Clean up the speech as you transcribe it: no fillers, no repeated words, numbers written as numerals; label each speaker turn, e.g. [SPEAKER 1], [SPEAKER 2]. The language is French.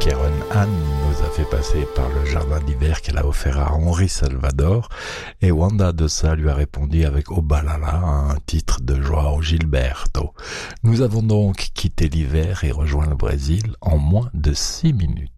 [SPEAKER 1] Sharon Anne nous a fait passer par le jardin d'hiver qu'elle a offert à Henri Salvador, et Wanda Dossa lui a répondu avec Obalala, un titre de João Gilberto. Nous avons donc quitté l'hiver et rejoint le Brésil en moins de 6 minutes.